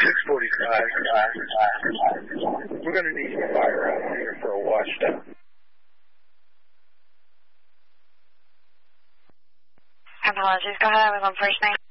645. We're going to need some fire out here for a washdown. Apologies. Go ahead. I was on first name.